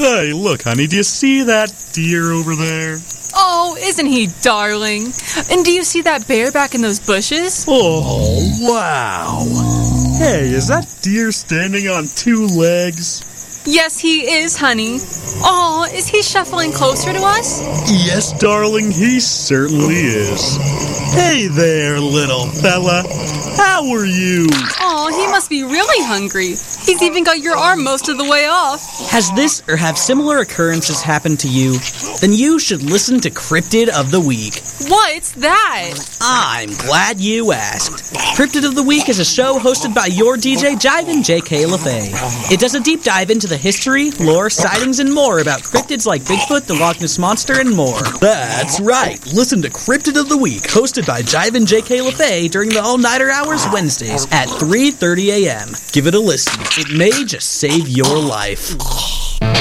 Hey, look, honey, do you see that deer over there? Oh, isn't he darling? And do you see that bear back in those bushes? Oh, wow. Hey, is that deer standing on two legs? Yes, he is, honey. Oh, is he shuffling closer to us? Yes, darling, he certainly is. Hey there, little fella. How are you? Oh, he must be really hungry. He's even got your arm most of the way off. Has this or have similar occurrences happened to you? Then you should listen to Cryptid of the Week. What's that? I'm glad you asked. Cryptid of the Week is a show hosted by your DJ Jiven J.K. LaFay. It does a deep dive into the history, lore, sightings, and more about cryptids like Bigfoot, the Loch Ness Monster, and more. That's right. Listen to Cryptid of the Week, hosted by Jiven J.K. LaFay during the all-nighter hours Wednesdays at 3:30 a.m. Give it a listen. It may just save your life.